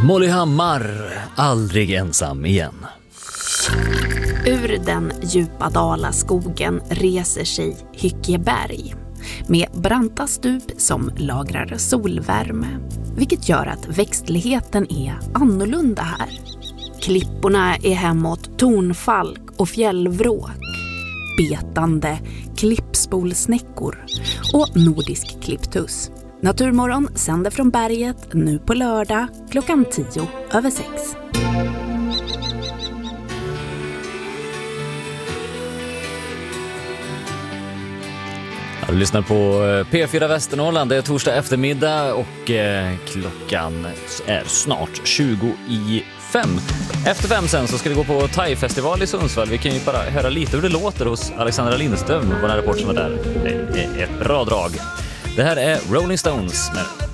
Molly Hammar, aldrig ensam igen. Ur den djupa dalaskogen reser sig Hyckeberg med branta stup som lagrar solvärme, vilket gör att växtligheten är annorlunda här. Klipporna är hemåt tornfalk och fjällvråk, betande klippspolsnäckor och nordisk klipptuss. Naturmorgon sänder från berget nu på lördag 6:10. Du lyssnar på P4 Västernorrland. Det är torsdag eftermiddag och klockan är snart 20:05. Efter 5 sen så ska vi gå på Thai-festival i Sundsvall. Vi kan ju bara höra lite hur det låter hos Alexandra Lindström på den här reporten där. Det är ett bra drag. Det här är Rolling Stones med